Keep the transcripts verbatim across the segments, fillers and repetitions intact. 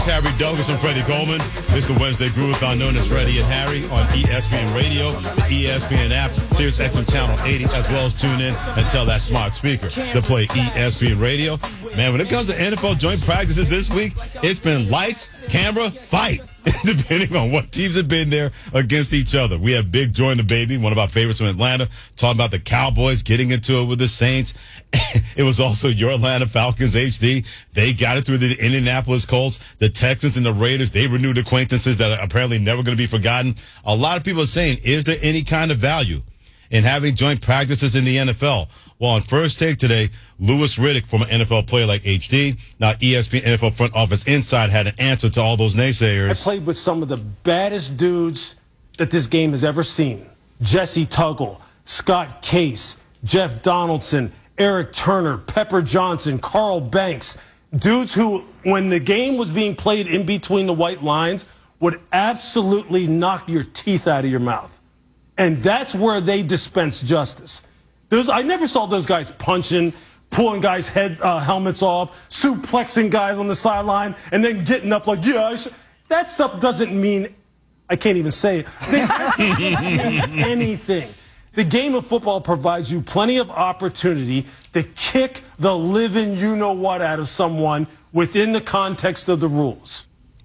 Harry Douglas and Freddie Coleman. It's the Wednesday Groovathon known as Freddie and Harry on E S P N Radio, the E S P N app, Sirius X M Channel eighty, as well as tune in and tell that smart speaker to play E S P N Radio. Man, when it comes to N F L joint practices this week, it's been lights, camera, fight, depending on what teams have been there against each other. We have Big Joy and the Baby, one of our favorites from Atlanta, talking about the Cowboys getting into it with the Saints. It was also your Atlanta Falcons H D. They got it through the Indianapolis Colts. The Texans and the Raiders, they renewed acquaintances that are apparently never going to be forgotten. A lot of people are saying, is there any kind of value in having joint practices in the N F L? Well, on First Take today, Louis Riddick, from an N F L player like H D, now E S P N N F L Front Office Inside, had an answer to all those naysayers. I played with some of the baddest dudes that this game has ever seen. Jesse Tuggle, Scott Case, Jeff Donaldson, Eric Turner, Pepper Johnson, Carl Banks. Dudes who, when the game was being played in between the white lines, would absolutely knock your teeth out of your mouth. And that's where they dispense justice. There's, I never saw those guys punching, pulling guys' head uh, helmets off, suplexing guys on the sideline, and then getting up like, yeah, I should. That stuff doesn't mean, I can't even say it, they don't mean anything. The game of football provides you plenty of opportunity to kick the living you-know-what out of someone within the context of the rules.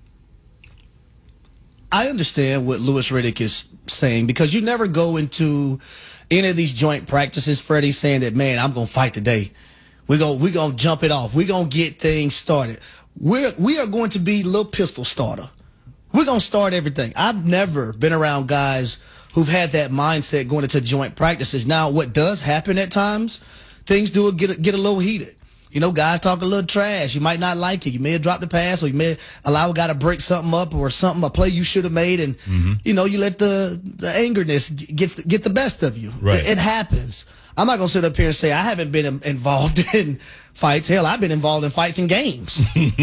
I understand what Louis Riddick is saying, because you never go into any of these joint practices, Freddie, saying that, man, I'm going to fight today. We're going we gonna jump it off. We're going to get things started. We're, we are going to be little pistol starter. We're going to start everything. I've never been around guys who've had that mindset going into joint practices. Now, what does happen at times, things do get, get a little heated. You know, guys talk a little trash. You might not like it. You may have dropped the pass, or you may allow a guy to break something up, or something, a play you should have made, and, mm-hmm. you know, you let the, the angerness get, get the best of you. Right. It, it happens. I'm not going to sit up here and say I haven't been involved in fights. Hell, I've been involved in fights and games.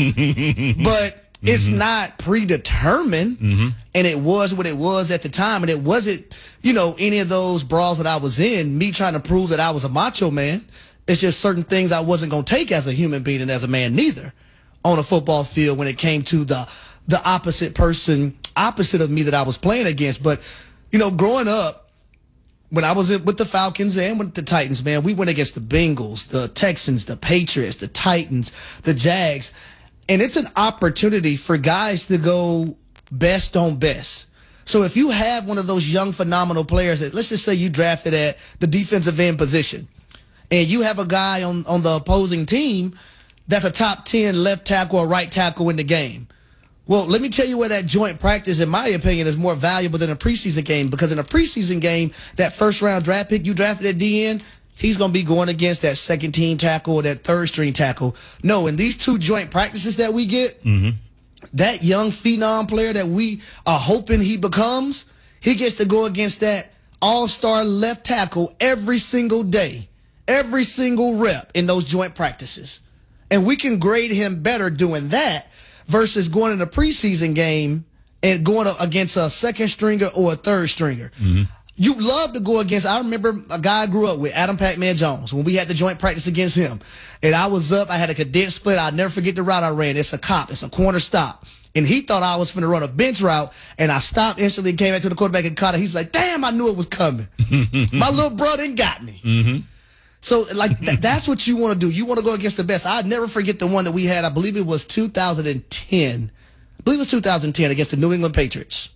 But it's mm-hmm. not predetermined, mm-hmm. and it was what it was at the time, and it wasn't, you know, any of those brawls that I was in, me trying to prove that I was a macho man. It's just certain things I wasn't going to take as a human being and as a man neither on a football field when it came to the the opposite person, opposite of me that I was playing against. But, you know, growing up, when I was with the Falcons and with the Titans, man, we went against the Bengals, the Texans, the Patriots, the Titans, the Jags. And it's an opportunity for guys to go best on best. So if you have one of those young, phenomenal players that, let's just say you drafted at the defensive end position, and you have a guy on, on the opposing team that's a top ten left tackle or right tackle in the game. Well, let me tell you where that joint practice, in my opinion, is more valuable than a preseason game. Because in a preseason game, that first-round draft pick you drafted at D N, he's going to be going against that second-team tackle or that third-string tackle. No, in these two joint practices that we get, mm-hmm. that young phenom player that we are hoping he becomes, he gets to go against that all-star left tackle every single day. Every single rep in those joint practices. And we can grade him better doing that versus going in a preseason game and going against a second stringer or a third stringer. Mm-hmm. You love to go against, I remember a guy I grew up with, Adam Pac-Man Jones, when we had the joint practice against him. And I was up, I had a cadet split. I'll never forget the route I ran. It's a cop, it's a corner stop. And he thought I was finna run a bench route, and I stopped instantly and came back to the quarterback and caught it. He's like, damn, I knew it was coming. My little brother got me. Mm-hmm. So, like, th that's what you want to do. You want to go against the best. I'd never forget the one that we had. I believe it was two thousand ten. I believe it was two thousand ten against the New England Patriots.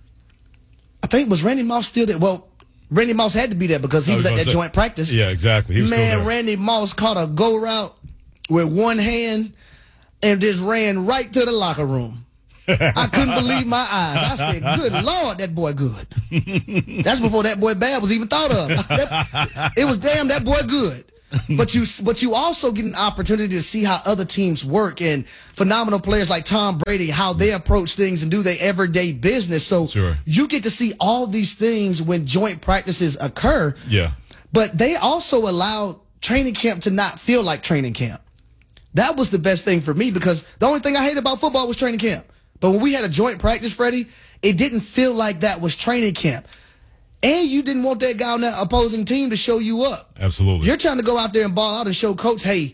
I think, was Randy Moss still there? Well, Randy Moss had to be there because he was, was at that say, joint practice. Yeah, exactly. He was Man, Randy Moss caught a go route with one hand and just ran right to the locker room. I couldn't believe my eyes. I said, good Lord, that boy good. That's before that boy bad was even thought of. That, it was damn that boy good. But you but you also get an opportunity to see how other teams work, and phenomenal players like Tom Brady, how they approach things and do their everyday business. So sure. you get to see all these things when joint practices occur. Yeah. But they also allow training camp to not feel like training camp. That was the best thing for me, because the only thing I hated about football was training camp. But when we had a joint practice, Freddie, it didn't feel like that was training camp. And you didn't want that guy on that opposing team to show you up. Absolutely. You're trying to go out there and ball out and show coach, hey,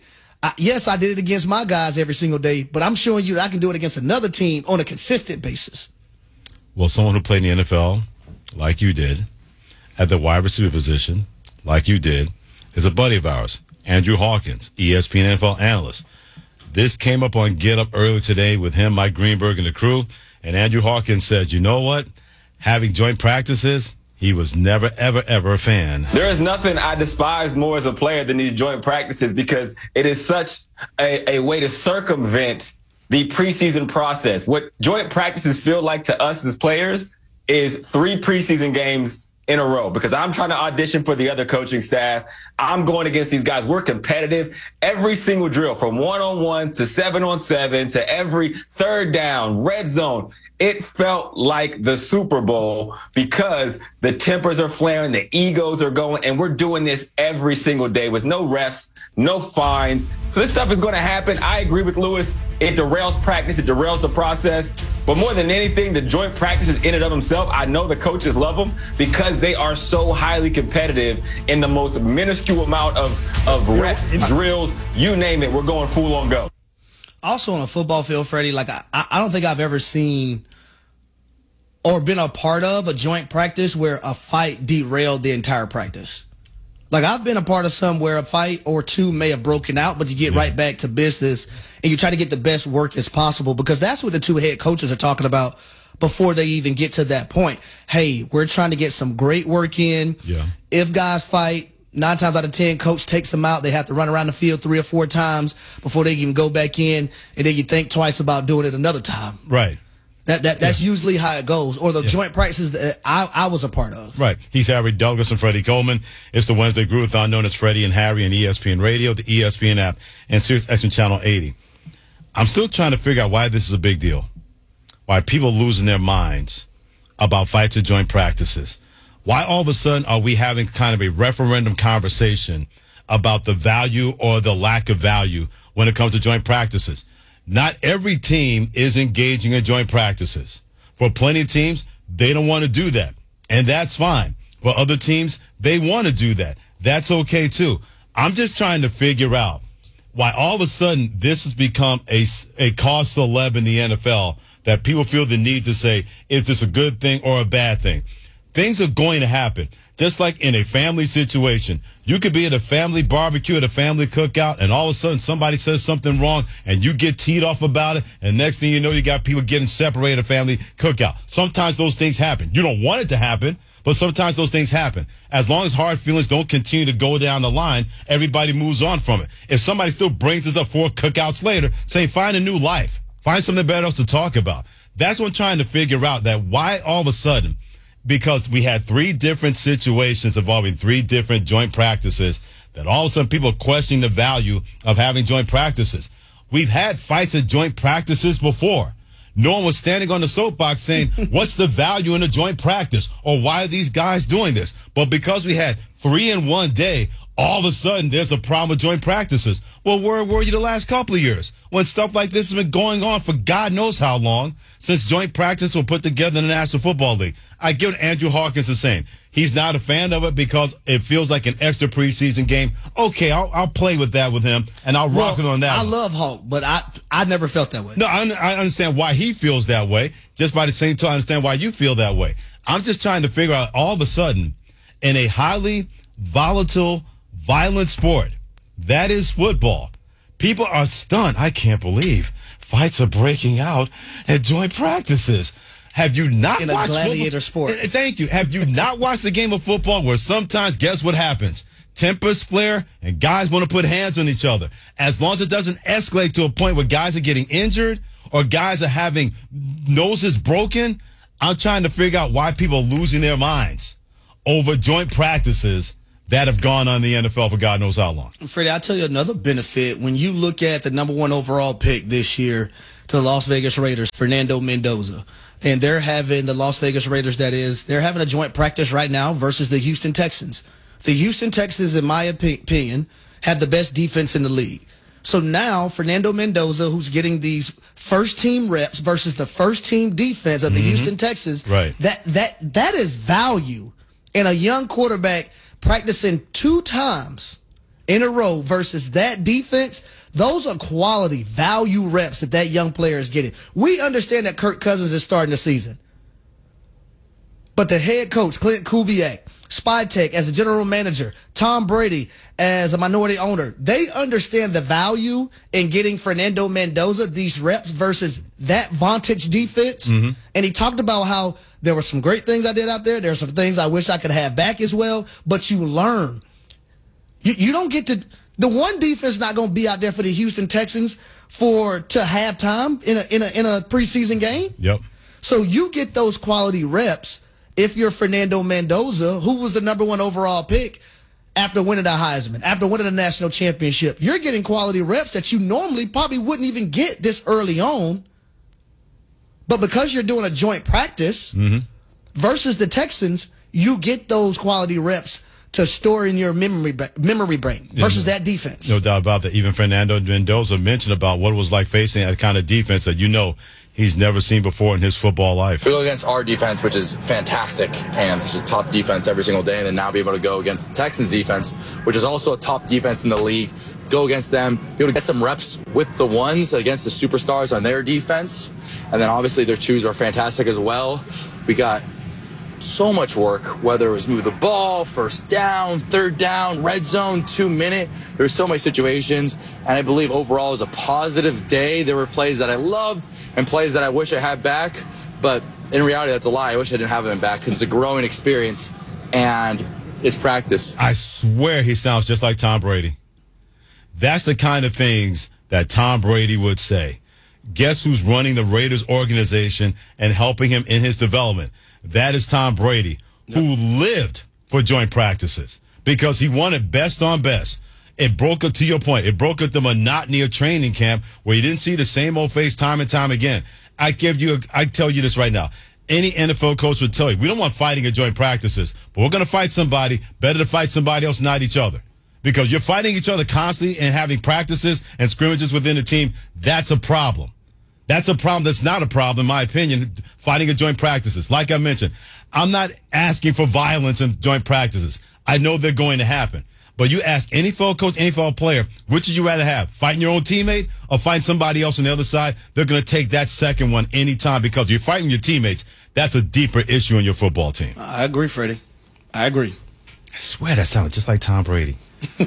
I, yes, I did it against my guys every single day, but I'm showing you that I can do it against another team on a consistent basis. Well, someone who played in the N F L, like you did, at the wide receiver position, like you did, is a buddy of ours, Andrew Hawkins, E S P N N F L analyst. This came up on Get Up earlier today with him, Mike Greenberg, and the crew. And Andrew Hawkins said, you know what? Having joint practices, he was never, ever, ever a fan. There is nothing I despise more as a player than these joint practices because it is such a, a way to circumvent the preseason process. What joint practices feel like to us as players is three preseason games in a row because I'm trying to audition for the other coaching staff. I'm going against these guys. We're competitive. Every single drill from one-on-one to seven-on-seven to every third down, red zone. It felt like the Super Bowl because the tempers are flaring, the egos are going, and we're doing this every single day with no refs, no fines. So this stuff is going to happen. I agree with Lewis. It derails practice. It derails the process. But more than anything, the joint practices in and of themselves, I know the coaches love them because they are so highly competitive in the most minuscule amount of, of reps, drills, you name it. We're going full on go. Also on a football field, Freddie, like I, I don't think I've ever seen or been a part of a joint practice where a fight derailed the entire practice. Like I've been a part of some where a fight or two may have broken out, but you get yeah. right back to business and you try to get the best work as possible because that's what the two head coaches are talking about before they even get to that point. Hey, we're trying to get some great work in. Yeah. If guys fight, nine times out of ten, coach takes them out. They have to run around the field three or four times before they even go back in, and then you think twice about doing it another time. Right. That that That's yeah. usually how it goes, or the yeah. joint practices that I, I was a part of. Right. He's Harry Douglas and Freddie Coleman. It's the Wednesday Groovathon known as Freddie and Harry on E S P N Radio, the E S P N app, and Sirius X M Channel eighty. I'm still trying to figure out why this is a big deal, why people are losing their minds about fights or joint practices. Why all of a sudden are we having kind of a referendum conversation about the value or the lack of value when it comes to joint practices? Not every team is engaging in joint practices. For plenty of teams, they don't want to do that, and that's fine. For other teams, they want to do that. That's okay, too. I'm just trying to figure out why all of a sudden this has become a, a cause celeb in the N F L that people feel the need to say, is this a good thing or a bad thing? Things are going to happen. Just like in a family situation, you could be at a family barbecue, at a family cookout, and all of a sudden somebody says something wrong, and you get teed off about it, and next thing you know, you got people getting separated at a family cookout. Sometimes those things happen. You don't want it to happen, but sometimes those things happen. As long as hard feelings don't continue to go down the line, everybody moves on from it. If somebody still brings us up four cookouts later, say, find a new life. Find something better else to talk about. That's what I'm trying to figure out, that why all of a sudden, because we had three different situations involving three different joint practices, that all of a sudden people are questioning the value of having joint practices. We've had fights at joint practices before. No one was standing on the soapbox saying, what's the value in a joint practice? Or why are these guys doing this? But because we had three in one day, all of a sudden there's a problem with joint practices. Well, where were you the last couple of years when stuff like this has been going on for God knows how long since joint practice were put together in the National Football League? I get what Andrew Hawkins is saying. He's not a fan of it because it feels like an extra preseason game. Okay, I'll, I'll play with that with him, and I'll well, rock it on that. I one. love Hawk, but I I never felt that way. No, I, I understand why he feels that way. Just by the same time, I understand why you feel that way. I'm just trying to figure out all of a sudden, in a highly volatile, violent sport, that is football, people are stunned. I can't believe fights are breaking out at joint practices. Have you not in a watched gladiator football? sport? Thank you. Have you not watched the game of football where sometimes, guess what happens? Tempers flare and guys want to put hands on each other. As long as it doesn't escalate to a point where guys are getting injured or guys are having noses broken, I'm trying to figure out why people are losing their minds over joint practices that have gone on in the N F L for God knows how long. Freddie, I'll tell you another benefit. When you look at the number one overall pick this year to the Las Vegas Raiders, Fernando Mendoza, and they're having the Las Vegas Raiders, that is, they're having a joint practice right now versus the Houston Texans. The Houston Texans, in my opinion, have the best defense in the league. So now Fernando Mendoza, who's getting these first-team reps versus the first-team defense of the mm-hmm. Houston Texans, right. that that that is value in a young quarterback practicing two times in a row versus that defense. Those are quality, value reps that that young player is getting. We understand that Kirk Cousins is starting the season. But the head coach, Clint Kubiak, Spytek as a general manager, Tom Brady as a minority owner, they understand the value in getting Fernando Mendoza these reps versus that Vantage defense. Mm-hmm. And he talked about how there were some great things I did out there. There are some things I wish I could have back as well. But you learn. You, you don't get to – the one defense not going to be out there for the Houston Texans for to halftime in a, in a, in a preseason game. Yep. So you get those quality reps if you're Fernando Mendoza, who was the number one overall pick after winning the Heisman, after winning the national championship. You're getting quality reps that you normally probably wouldn't even get this early on. But because you're doing a joint practice mm-hmm. versus the Texans, you get those quality reps to store in your memory memory brain versus yeah, that defense. No doubt about that. Even Fernando Mendoza mentioned about what it was like facing that kind of defense that you know he's never seen before in his football life. We go against our defense, which is fantastic, and it's a top defense every single day, and then now be able to go against the Texans defense, which is also a top defense in the league, go against them, be able to get some reps with the ones against the superstars on their defense, and then obviously their twos are fantastic as well. We got so much work, whether it was move the ball, first down, third down, red zone, two minute. There were so many situations, and I believe overall it was a positive day. There were plays that I loved and plays that I wish I had back, but in reality, that's a lie. I wish I didn't have them back because it's a growing experience, and it's practice. I swear he sounds just like Tom Brady. That's the kind of things that Tom Brady would say. Guess who's running the Raiders organization and helping him in his development? That is Tom Brady, who lived for joint practices because he wanted best on best. It broke up, to your point, it broke up the monotony of training camp where you didn't see the same old face time and time again. I give you, a, I tell you this right now. Any N F L coach would tell you, we don't want fighting at joint practices, but we're going to fight somebody. Better to fight somebody else, not each other. Because you're fighting each other constantly and having practices and scrimmages within the team. That's a problem. That's a problem that's not a problem, in my opinion, fighting at joint practices. Like I mentioned, I'm not asking for violence in joint practices. I know they're going to happen. But you ask any N F L coach, any N F L player, which would you rather have? Fighting your own teammate or fighting somebody else on the other side? They're going to take that second one anytime because you're fighting your teammates. That's a deeper issue in your football team. I agree, Freddie. I agree. I swear that sounded just like Tom Brady.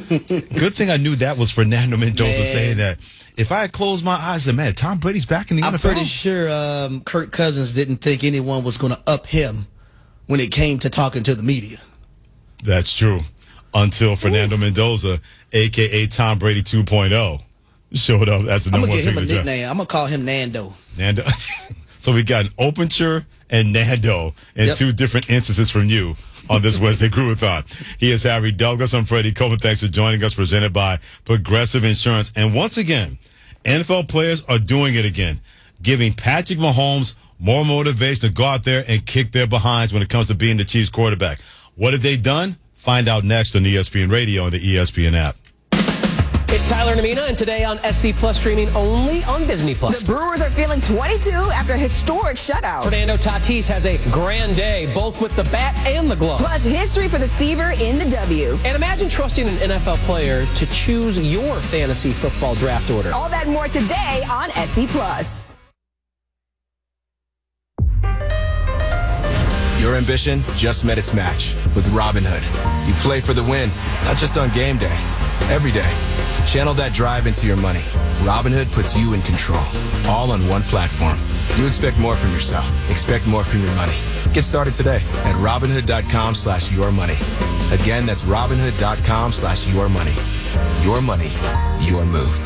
Good thing I knew that was Fernando Mendoza man. saying that. If I had closed my eyes, I said, man, Tom Brady's back in the I'm N F L. I'm pretty sure um, Kirk Cousins didn't think anyone was going to up him when it came to talking to the media. That's true. Until Fernando Ooh. Mendoza, a k a. Tom Brady two point oh, showed up as the number one. I'm going to give him a nickname. I'm going to call him Nando. Nando. So we got an Openture and Nando in yep. two different instances from you on this Wednesday Groovathon. He is Harry Douglas. I'm Freddie Coleman. Thanks for joining us, presented by Progressive Insurance. And once again, N F L players are doing it again, giving Patrick Mahomes more motivation to go out there and kick their behinds when it comes to being the Chiefs quarterback. What have they done? Find out next on E S P N Radio and the E S P N app. It's Tyler and Amina, and today on S C Plus, streaming only on Disney Plus. The Brewers are feeling twenty-two after a historic shutout. Fernando Tatis has a grand day, both with the bat and the glove. Plus, history for the Fever in the W. And imagine trusting an N F L player to choose your fantasy football draft order. All that and more today on S C Plus. Your ambition just met its match with Robinhood. You play for the win, not just on game day, every day. Channel that drive into your money. Robinhood puts you in control, all on one platform. You expect more from yourself. Expect more from your money. Get started today at Robinhood.com slash your money. Again, that's Robinhood.com slash your money. Your money, your move.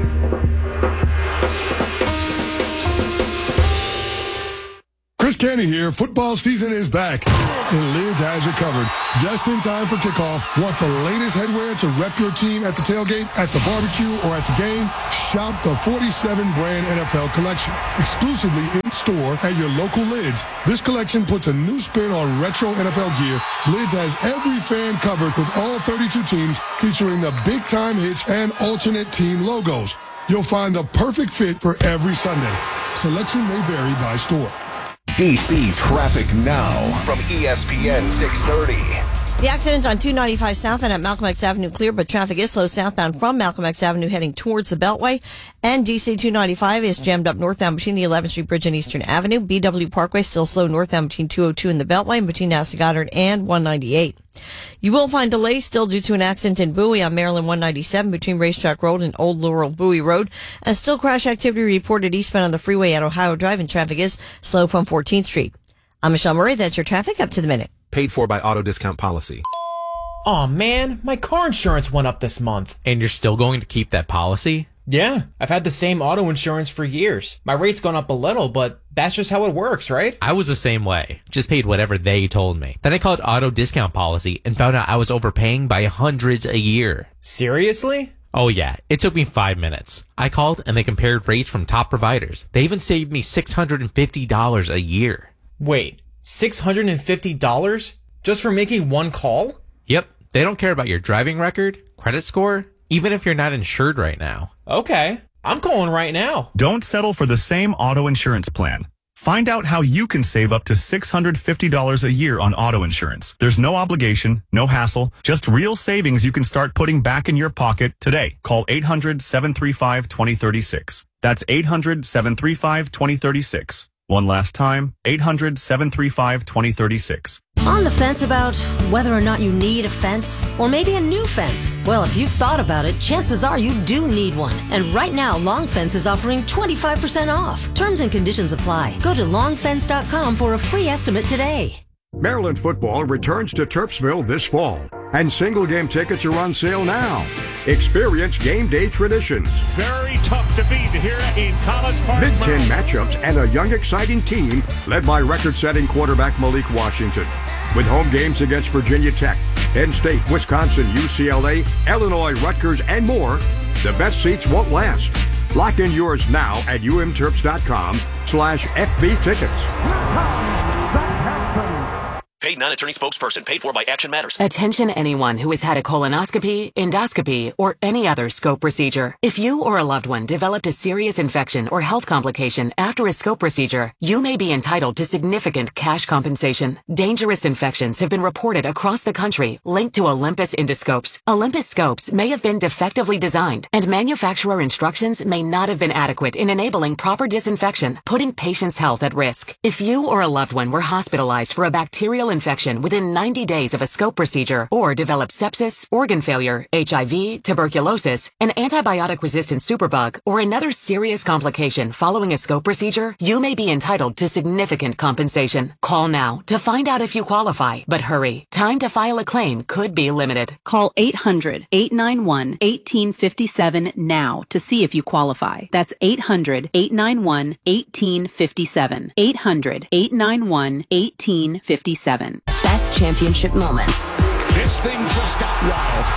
Chris Canty here. Football season is back, and Lids has you covered. Just in time for kickoff. Want the latest headwear to rep your team at the tailgate, at the barbecue, or at the game? Shop the forty-seven brand N F L collection, exclusively in store at your local Lids. This collection puts a new spin on retro N F L gear. Lids has every fan covered with all thirty-two teams, featuring the big-time hits and alternate team logos. You'll find the perfect fit for every Sunday. Selection may vary by store. D C traffic now from E S P N six thirty. The accident on two ninety-five southbound at Malcolm X Avenue clear, but traffic is slow southbound from Malcolm X Avenue heading towards the Beltway. And D C two ninety-five is jammed up northbound between the eleventh Street Bridge and Eastern Avenue. B W Parkway still slow northbound between two oh two and the Beltway and between Nassau Goddard and one ninety-eight. You will find delays still due to an accident in Bowie on Maryland one ninety-seven between Racetrack Road and Old Laurel Bowie Road. And still crash activity reported eastbound on the freeway at Ohio Drive, and traffic is slow from fourteenth Street. I'm Michelle Murray. That's your traffic up to the minute. Paid for by Auto Discount Policy. Aw, man, my car insurance went up this month. And you're still going to keep that policy? Yeah, I've had the same auto insurance for years. My rate's gone up a little, but that's just how it works, right? I was the same way. Just paid whatever they told me. Then I called Auto Discount Policy and found out I was overpaying by hundreds a year. Seriously? Oh yeah, it took me five minutes. I called and they compared rates from top providers. They even saved me six hundred fifty dollars a year. Wait, six hundred fifty dollars? Just for making one call? Yep. They don't care about your driving record, credit score, even if you're not insured right now. Okay, I'm calling right now. Don't settle for the same auto insurance plan. Find out how you can save up to six hundred fifty dollars a year on auto insurance. There's no obligation, no hassle, just real savings you can start putting back in your pocket today. Call eight hundred, seven three five, two oh three six. That's eight hundred, seven three five, two oh three six. One last time, eight hundred, seven three five, two oh three six. On the fence about whether or not you need a fence, or maybe a new fence? Well, if you've thought about it, chances are you do need one. And right now, Long Fence is offering twenty-five percent off. Terms and conditions apply. Go to long fence dot com for a free estimate today. Maryland football returns to Terpsville this fall, and single game tickets are on sale now. Experience game day traditions. Very tough to beat here in College Park. Big Ten matchups and a young, exciting team led by record-setting quarterback Malik Washington. With home games against Virginia Tech, Penn State, Wisconsin, U C L A, Illinois, Rutgers, and more, the best seats won't last. Lock in yours now at umterps.com slash FB tickets. Paid non-attorney spokesperson paid for by Action Matters. Attention anyone who has had a colonoscopy, endoscopy, or any other scope procedure. If you or a loved one developed a serious infection or health complication after a scope procedure, you may be entitled to significant cash compensation. Dangerous infections have been reported across the country linked to Olympus endoscopes. Olympus scopes may have been defectively designed, and manufacturer instructions may not have been adequate in enabling proper disinfection, putting patients' health at risk. If you or a loved one were hospitalized for a bacterial infection within ninety days of a scope procedure, or developed sepsis, organ failure, H I V, tuberculosis, an antibiotic-resistant superbug, or another serious complication following a scope procedure, you may be entitled to significant compensation. Call now to find out if you qualify, but hurry. Time to file a claim could be limited. Call eight hundred, eight nine one, one eight five seven now to see if you qualify. That's eight hundred, eight nine one, one eight five seven. eight hundred, eight nine one, one eight five seven. Best championship moments. This thing just got wild.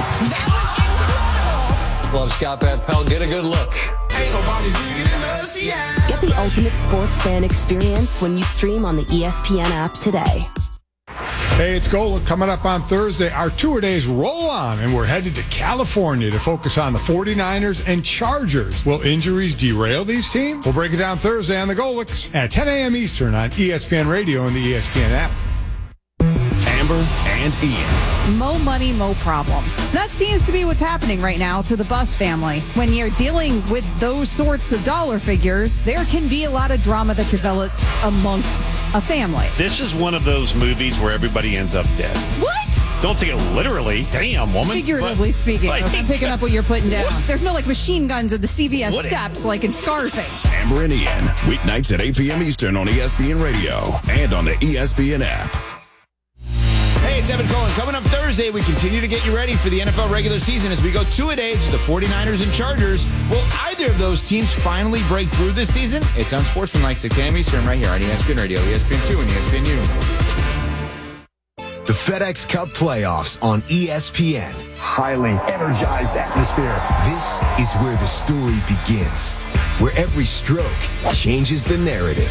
Love Scott Van Pelt. Get a good look. Ain't nobody bigger than us, yeah. Get the ultimate sports fan experience when you stream on the E S P N app today. Hey, it's Gola. Coming up on Thursday, our tour days roll on, and we're headed to California to focus on the forty-niners and Chargers. Will injuries derail these teams? We'll break it down Thursday on the Golics at ten a.m. Eastern on E S P N Radio and the E S P N app. Amber and Ian. Mo money, mo problems. That seems to be what's happening right now to the Buss family. When you're dealing with those sorts of dollar figures, there can be a lot of drama that develops amongst a family. This is one of those movies where everybody ends up dead. What? Don't take it literally. Damn, woman. Figuratively but, speaking. like, I'm picking up what you're putting down. What? There's no like machine guns at the C V S What? steps like in Scarface. Amber and Ian. Weeknights at eight p.m. Eastern on E S P N Radio and on the E S P N app. Hey, it's Evan Cohen. Coming up Thursday, we continue to get you ready for the N F L regular season as we go two-a-days to the forty-niners and Chargers. Will either of those teams finally break through this season? It's on Sportsmanlike, six a.m. Eastern, right here on E S P N Radio, E S P N two, and E S P N U. The FedEx Cup playoffs on E S P N. Highly energized atmosphere. This is where the story begins, where every stroke changes the narrative.